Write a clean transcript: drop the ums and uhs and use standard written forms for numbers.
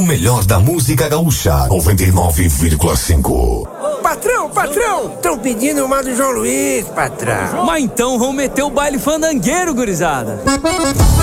melhor da música gaúcha. 99,5. Patrão, estão pedindo uma do João Luiz, patrão. Mas então vamos meter o baile fandangueiro, gurizada.